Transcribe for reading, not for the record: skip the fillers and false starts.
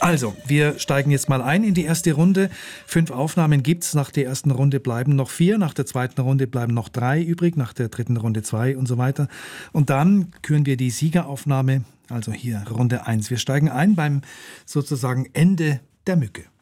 Also, wir steigen jetzt mal ein in die erste Runde. 5 Aufnahmen gibt's. Nach der ersten Runde bleiben noch 4, nach der zweiten Runde bleiben noch 3 übrig, nach der dritten Runde 2 und so weiter. Und dann küren wir die Siegeraufnahme, also hier Runde 1. Wir steigen ein beim sozusagen Ende der Mücke.